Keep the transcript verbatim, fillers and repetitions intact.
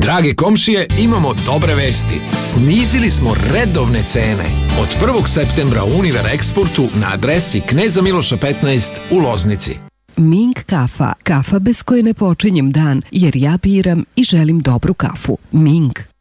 Drage komšije, imamo dobre vesti. Snizili smo redovne cene. Od prvog septembra u Univer Eksportu na adresi Kneza Miloša petnaest u Loznici. Ming kafa, kafa bez koje ne počinjem dan, jer ja biram i želim dobru kafu. Ming.